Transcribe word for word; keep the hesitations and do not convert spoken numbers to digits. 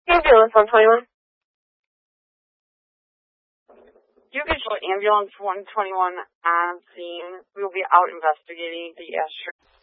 Ambulance one twenty-one. You can show ambulance one twenty-one on scene. We will be out investigating the Asher.